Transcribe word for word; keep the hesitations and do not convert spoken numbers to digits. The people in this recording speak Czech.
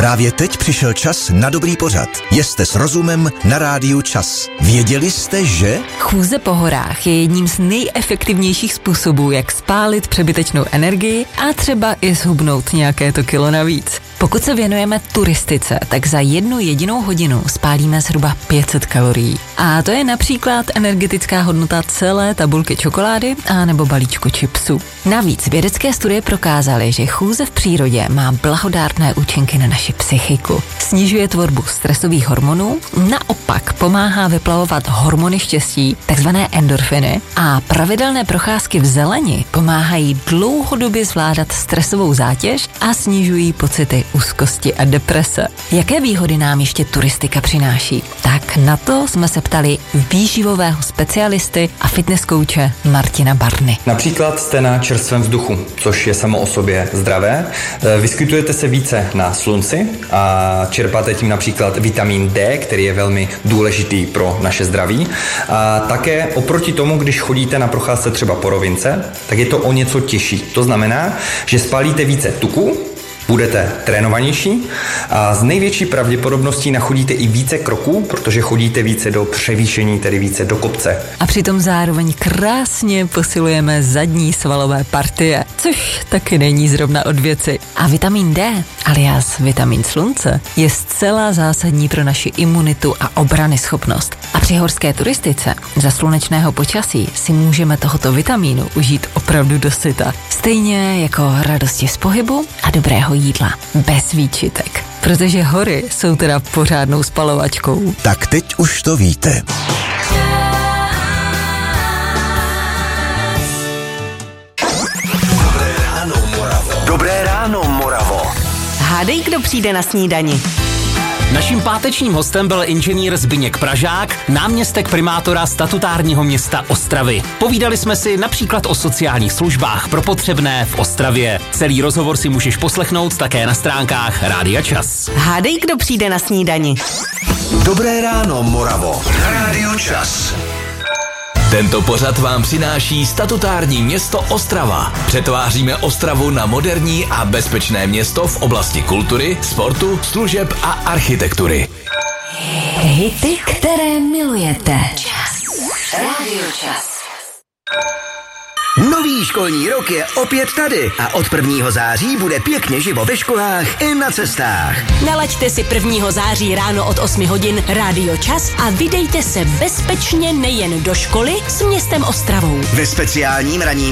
Právě teď přišel čas na dobrý pořad. Jste s rozumem na rádiu Čas. Věděli jste, že? Chůze po horách je jedním z nejefektivnějších způsobů, jak spálit přebytečnou energii a třeba i zhubnout nějaké to kilo navíc. Pokud se věnujeme turistice, tak za jednu jedinou hodinu spálíme zhruba pět set kalorií. A to je například energetická hodnota celé tabulky čokolády a nebo balíčku chipsů. Navíc vědecké studie prokázaly, že chůze v přírodě má blahodárné účinky na naši psychiku. Snižuje tvorbu stresových hormonů, naopak pomáhá vyplavovat hormony štěstí, takzvané endorfiny, a pravidelné procházky v zeleni pomáhají dlouhodobě zvládat stresovou zátěž a snižují pocity úzkosti a deprese. Jaké výhody nám ještě turistika přináší? Tak na to jsme se ptali výživového specialisty a fitness kouče Martina Barny. Například jste na čerstvém vzduchu, což je samo o sobě zdravé. Vyskytujete se více na slunci a čerpáte tím například vitamin D, který je velmi důležitý pro naše zdraví. A také oproti tomu, když chodíte na procházce třeba po rovince, tak je to o něco těžší. To znamená, že spálíte více tuku, budete trénovanější a z největší pravděpodobností nachodíte i více kroků, protože chodíte více do převýšení, tedy více do kopce. A přitom zároveň krásně posilujeme zadní svalové partie, což taky není zrovna od věci. A vitamin D, alias vitamin slunce, je zcela zásadní pro naši imunitu a obranyschopnost. A při horské turistice za slunečného počasí si můžeme tohoto vitamínu užít opravdu dosyta. Stejně jako radosti z pohybu a dobrého jídla, bez výčitek. Protože hory jsou teda pořádnou spalovačkou. Tak teď už to víte. Dobré ráno, Moravo. Dobré ráno, Moravo. Hádej, kdo přijde na snídani. Naším pátečním hostem byl inženýr Zbyněk Pražák, náměstek primátora statutárního města Ostravy. Povídali jsme si například o sociálních službách pro potřebné v Ostravě. Celý rozhovor si můžeš poslechnout také na stránkách Rádia Čas. Hádej, kdo přijde na snídani. Dobré ráno, Moravo. Na Rádiu Čas. Tento pořad vám přináší statutární město Ostrava. Přetváříme Ostravu na moderní a bezpečné město v oblasti kultury, sportu, služeb a architektury. Hity, které milujete. Čas. Rádio Čas. Nový školní rok je opět tady a od prvního září bude pěkně živo ve školách i na cestách. Nalaďte si prvního září ráno od osmi hodin Rádio Čas a vydejte se bezpečně nejen do školy s městem Ostravou. Ve speciálním ranním